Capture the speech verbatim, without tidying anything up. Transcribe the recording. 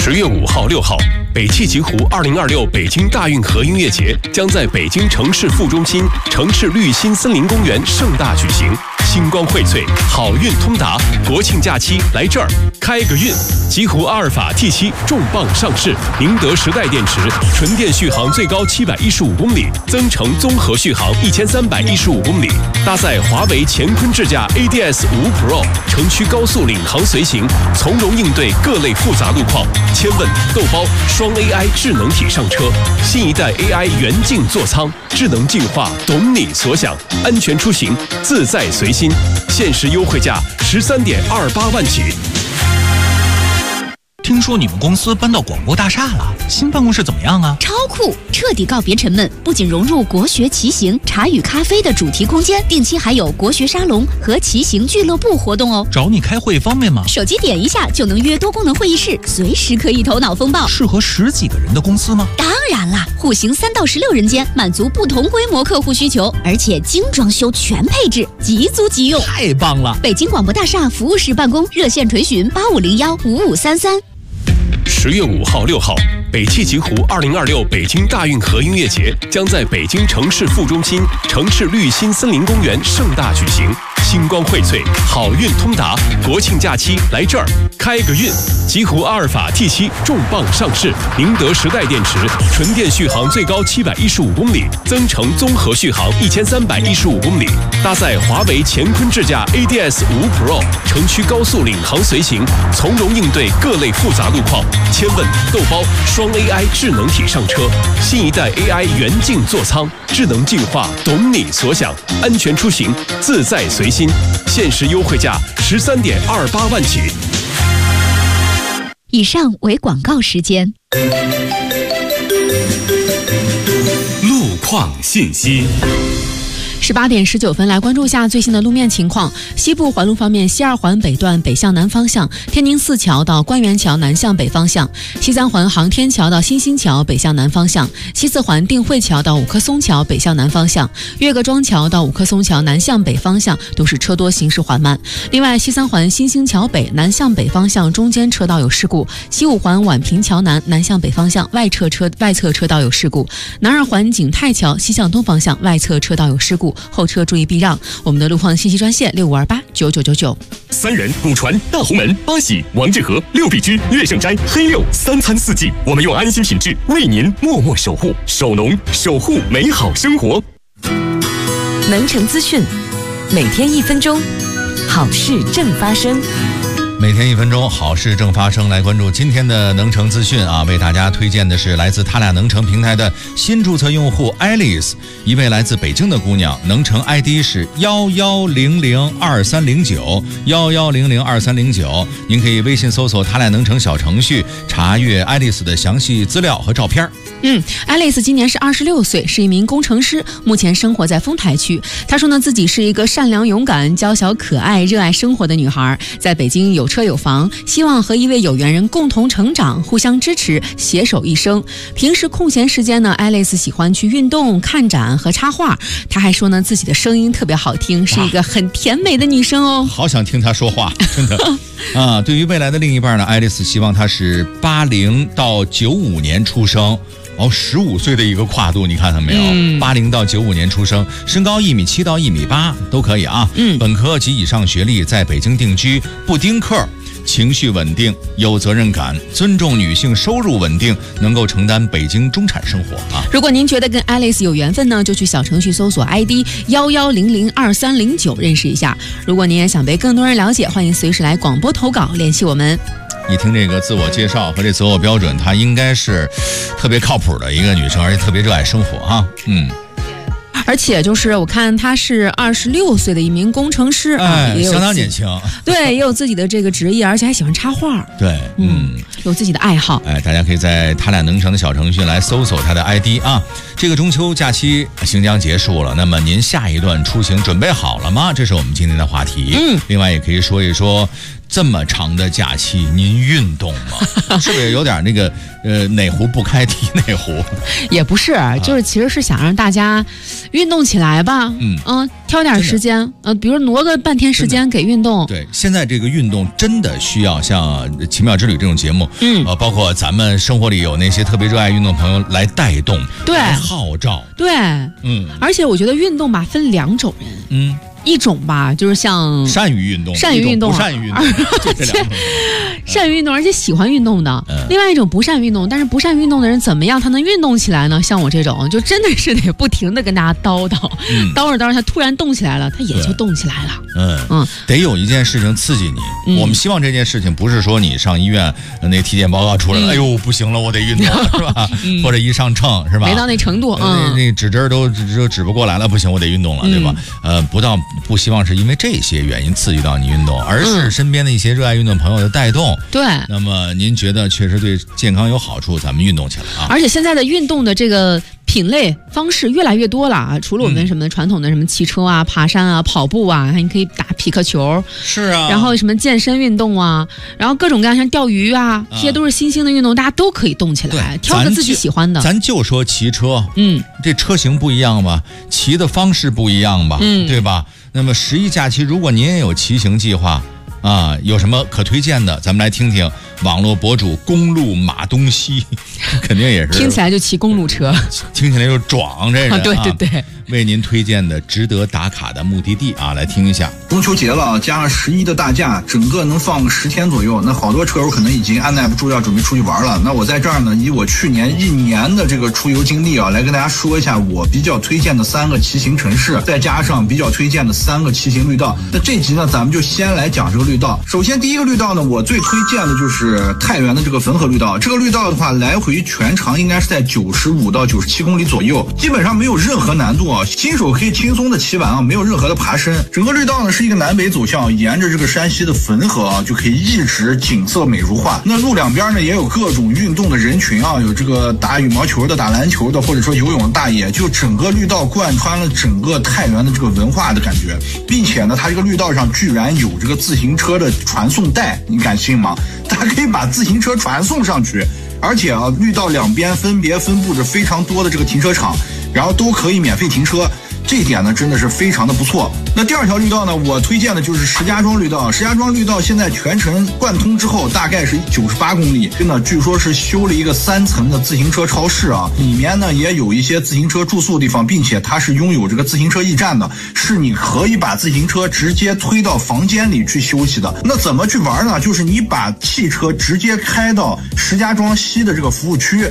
十月五号、六号，北汽极狐二零二六北京大运河音乐节将在北京城市副中心城市绿心森林公园盛大举行。星光荟萃，好运通达，国庆假期来这儿开个运。极狐阿尔法 T 七 重磅上市，宁德时代电池，纯电续航最高七百一十五公里，增程综合续航一千三百一十五公里，搭载华为乾坤智驾 A D S 五 Pro， 城区高速领航随行，从容应对各类复杂路况。千问豆包双 A I 智能体上车，新一代 A I 元镜座舱，智能进化，懂你所想，安全出行，自在随心。限时优惠价十三点二八万起。 听说你们公司搬到广播大厦了，新办公室怎么样啊？ 超酷，彻底告别沉闷，不仅融入国学骑行、茶与咖啡的主题空间，定期还有国学沙龙和骑行俱乐部活动哦。 找你开会方便吗？ 手机点一下就能约多功能会议室，随时可以头脑风暴。 适合十几个人的公司吗？ 当然啦，户型三到十六人间，满足不同规模客户需求，而且精装修全配置，即租即用， 太棒了！ 北京广播大厦服务室办公，热线垂询八五零幺五五三三。 十月五号、六号，北汽极狐二零二六北京大运河音乐节将在北京城市副中心城市绿心森林公园盛大举行。星光荟萃，好运通达，国庆假期来这儿开个运。极狐阿尔法 T 七 重磅上市，宁德时代电池，纯电续航最高七百一十五公里，增程综合续航一千三百一十五公里，搭载华为乾坤智驾 A D S 五 Pro， 城区高速领航随行，从容应对各类复杂路况。千问豆包双 A I 智能体上车，新一代 A I 元镜座舱，智能进化，懂你所想，安全出行，自在随心。限时优惠价十三点二八万起。 以上为广告时间。 路况信息。 十八点十九分，来关注下最新的路面情况。西部环路方面，西二环北段北向南方向，天宁寺桥到官园桥南向北方向；西三环航天桥到新兴桥北向南方向；西四环定慧桥到五棵松桥北向南方向；岳各庄桥到五棵松桥南向北方向都是车多，行驶缓慢。另外，西三环新兴桥北南向北方向中间车道有事故；西五环宛平桥南南向北方向外侧车外侧车道有事故；南二环景泰桥西向东方向外侧车道有事故。后车注意避让。我们的路况信息专线六五二八九九九九。 三元、古传、大红门、八喜、王致和、六必居、乐盛斋、黑六，三餐四季，我们用安心品质为您默默守护，守农，守护美好生活。 能城资讯，每天一分钟，好事正发生。 每天一分钟，好事正发生。来关注今天的能城资讯啊，为大家推荐的是来自他俩能城平台的新注册用户 Alice， 一位来自北京的姑娘，能城 I D 是幺幺零零二三零九幺幺零零二三零九。您可以微信搜索他俩能城小程序，查阅 Alice 的详细资料和照片。 嗯 ，Alice 今年是二十六岁，是一名工程师，目前生活在丰台区。她说呢，自己是一个善良、勇敢、娇小、可爱、热爱生活的女孩，在北京有车有房，希望和一位有缘人共同成长，互相支持，携手一生。平时空闲时间呢 ，Alice 喜欢去运动、看展和插画。她还说呢，自己的声音特别好听，是一个很甜美的女生哦。 好想听她说话，真的啊！对于未来的另一半呢，爱丽丝希望她是八零到九五年出生。哦，十五岁的一个跨度，你看到没有？八零到九五年出生，身高一米七到一米八都可以啊。嗯，本科及以上学历，在北京定居，不丁克，情绪稳定，有责任感，尊重女性，收入稳定，能够承担北京中产生活啊。 如果您觉得跟 Alice 有缘分呢，就去小程序搜索 I D 幺幺零零二三零九认识一下。如果您也想被更多人了解，欢迎随时来广播投稿联系我们。 一听这个自我介绍和这择偶标准，她应该是特别靠谱的一个女生，而且特别热爱生活啊。嗯。 而且就是我看他是二十六岁的一名工程师， 哎， 啊、也有相当年轻， 对，也有自己的这个职业，而且还喜欢插画， 对，嗯， 有自己的爱好。 哎，大家可以在他俩能城的小程序来搜索他的 I D 啊。这个中秋假期行将结束了，那么您下一段出行准备好了吗？这是我们今天的话题。嗯，另外也可以说一说这么长的假期，您运动吗？是不是有点那个呃哪壶不开提哪壶？ 也不是，就是其实是想让大家运动起来吧。 嗯嗯，挑点时间，呃，比如挪个半天时间给运动。 对，现在这个运动真的需要像《奇妙之旅》这种节目， 嗯， 呃，包括咱们生活里有那些特别热爱运动的朋友来带动， 对， 来号召， 对， 嗯， 而且我觉得运动吧分两种人， 嗯。 一种吧，就是像善于运动， 善于运动， 不善于运动，就这两种。 善于运动，而且喜欢运动的。 嗯、 另外一种不善运动，但是不善运动的人怎么样他能运动起来呢？像我这种，就真的是得不停的跟大家叨叨， 嗯、 叨着叨着，他突然动起来了，他也就动起来了。 嗯嗯，得有一件事情刺激你。嗯、我们希望这件事情不是说你上医院那体检报告出来了，嗯、哎呦不行了，我得运动了，是吧？嗯、或者一上秤是吧？ 没到那程度，嗯， 那那指针都指指不过来了，不行，我得运动了，对吧？嗯、呃，不到不希望是因为这些原因刺激到你运动，而是身边的一些热爱运动朋友的带动。 对， 那么您觉得确实对健康有好处，咱们运动起来啊！ 而且现在的运动的这个品类方式越来越多了啊！除了我们什么传统的什么骑车啊、爬山啊、跑步啊，你可以打匹克球， 是啊， 然后什么健身运动啊，然后各种各样像钓鱼啊，这些都是新兴的运动，大家都可以动起来，挑个自己喜欢的。 咱就说骑车， 嗯， 这车型不一样吧，骑的方式不一样吧， 嗯， 对吧？那么十一假期，如果您也有骑行计划啊，有什么可推荐的？咱们来听听网络博主公路马东锡，肯定也是听起来就骑公路车， 听起来就壮，这人、啊、 对对对， 为您推荐的值得打卡的目的地啊，来听一下。 中秋节了，加上十一的大假，整个能放个十天左右，那好多车友可能已经按耐不住要准备出去玩了。那我在这儿呢，以我去年一年的这个出游经历啊，来跟大家说一下我比较推荐的三个骑行城市，再加上比较推荐的三个骑行绿道。那这集呢，咱们就先来讲这个绿道。首先第一个绿道呢，我最推荐的就是太原的这个汾河绿道。这个绿道的话，来回全长应该是在九十五到九十七公里左右，基本上没有任何难度啊，新手可以轻松的骑完啊，没有任何的爬升。整个绿道呢是一个南北走向，沿着这个山西的汾河啊，就可以一直景色美如画。那路两边呢也有各种运动的人群啊，有这个打羽毛球的、打篮球的，或者说游泳的大爷，就整个绿道贯穿了整个太原的这个文化的感觉，并且呢，它这个绿道上居然有这个自行车的传送带，你敢信吗？大家可以把自行车传送上去，而且啊，绿道两边分别分布着非常多的这个停车场，然后都可以免费停车。这一点呢真的是非常的不错。那第二条绿道呢，我推荐的就是石家庄绿道。石家庄绿道现在全程贯通之后，大概是九十八公里，真的据说是修了一个三层的自行车超市啊，里面呢也有一些自行车住宿的地方，并且它是拥有这个自行车驿站的，是你可以把自行车直接推到房间里去休息的。那怎么去玩呢？就是你把汽车直接开到石家庄西的这个服务区，